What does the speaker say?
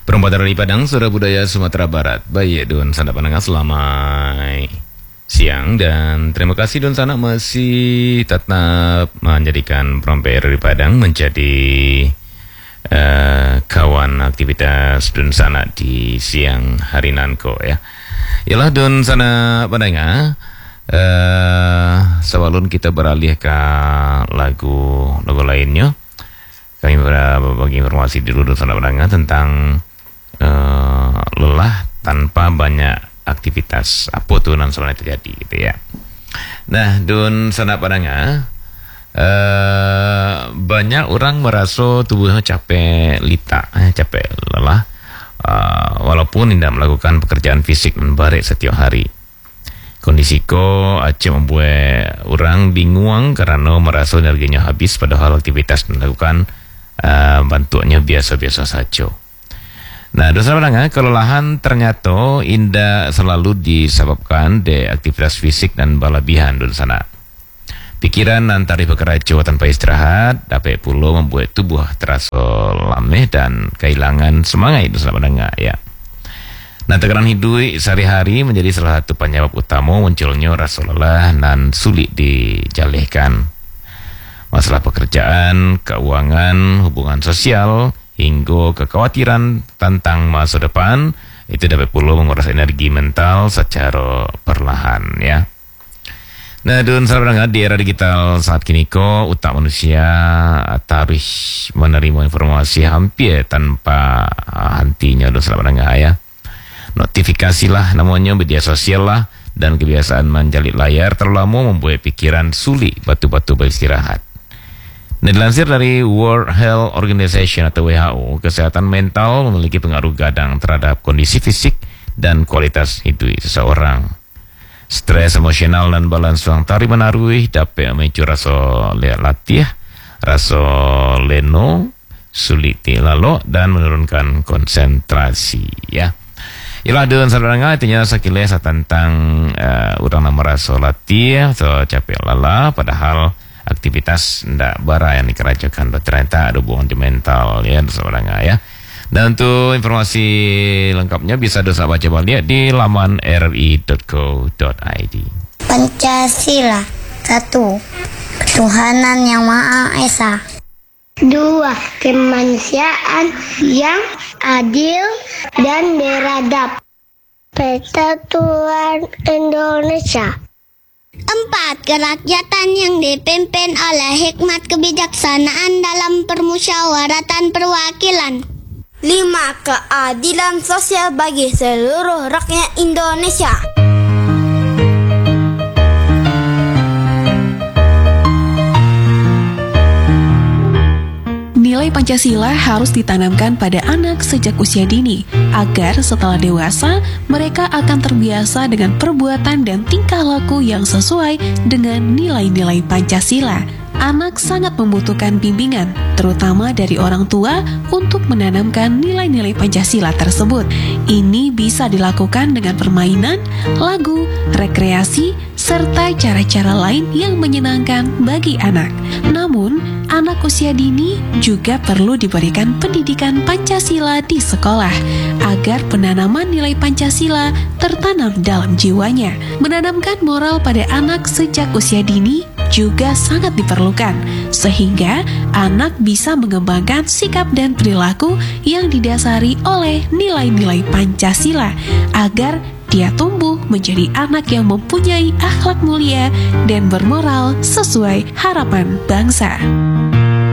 Perempatan dari Padang, Suara Budaya Sumatera Barat. Baik, Don Sana Pandangan selamat siang dan terima kasih Don Sana masih tetap menjadikan Perempatan dari Padang menjadi kawan aktivitas Don Sana di siang hari nanko ya. Yalah Don Sana Pandangan, sebelum kita beralih ke lagu lainnya, kami berbagi informasi dulu Don Sana Pandangan tentang lelah tanpa banyak aktivitas apa tuh yang sebenarnya terjadi gitu ya. Nah Don Sana Padanga, banyak orang merasa tubuhnya capek lita, capek lelah, walaupun tidak melakukan pekerjaan fisik membarik setiap hari. Kondisi ko aceh membuat orang bingung karena merasa energinya habis padahal aktivitas melakukan bentuknya biasa-biasa saja. Nah, dosa Padang, kelelahan ternyata indah selalu disebabkan dari aktivitas fisik dan berlebihan di sana. Pikiran antari bekerja tanpa istirahat dapat pula membuat tubuh terasa lemah dan kehilangan semangat dosa Padang ya. Nah, tekanan hidup sehari-hari menjadi salah satu penyebab utama munculnya rasa lelah dan sulit dijalihkan. Masalah pekerjaan, keuangan, hubungan sosial, hingga kekhawatiran tentang masa depan itu dapat pula menguras energi mental secara perlahan ya. Nah, Don Sana di era digital saat kini ko utak manusia harus menerima informasi hampir tanpa hentinya Don Sana ya. Notifikasi lah namanya, media sosial lah, dan kebiasaan menjalin layar terlalu lama membuat pikiran sulit batu-batu beristirahat. Nah, dilansir dari World Health Organization atau WHO, kesehatan mental memiliki pengaruh gadang terhadap kondisi fisik dan kualitas hidup seseorang. Stres emosional dan balans yang tarik menaruh dapat memicu rasa letih, rasa leno, sulit lalu, dan menurunkan konsentrasi ya. Ialah Don Sana artinya sekilas tentang orang yang merasa letih atau capek lelah padahal aktivitas ndak bara yang dikerjakan ternyata ada hubungan di mental ya seorang ya. Dan untuk informasi lengkapnya bisa dosa baca balik di laman rri.co.id. Pancasila. 1. Ketuhanan yang Maha Esa. 2. Kemanusiaan yang adil dan beradab. Persatuan Indonesia. 4. Kerakyatan yang dipimpin oleh hikmat kebijaksanaan dalam permusyawaratan perwakilan. 5. Keadilan sosial bagi seluruh rakyat Indonesia. Nilai Pancasila harus ditanamkan pada anak sejak usia dini, agar setelah dewasa, mereka akan terbiasa dengan perbuatan dan tingkah laku yang sesuai dengan nilai-nilai Pancasila. Anak sangat membutuhkan bimbingan, terutama dari orang tua, untuk menanamkan nilai-nilai Pancasila tersebut. Ini bisa dilakukan dengan permainan, lagu, rekreasi, serta cara-cara lain yang menyenangkan bagi anak. Namun, anak usia dini juga perlu diberikan pendidikan Pancasila di sekolah, agar penanaman nilai Pancasila tertanam dalam jiwanya. Menanamkan moral pada anak sejak usia dini juga sangat diperlukan, sehingga anak bisa mengembangkan sikap dan perilaku yang didasari oleh nilai-nilai Pancasila, agar dia tumbuh menjadi anak yang mempunyai akhlak mulia dan bermoral sesuai harapan bangsa.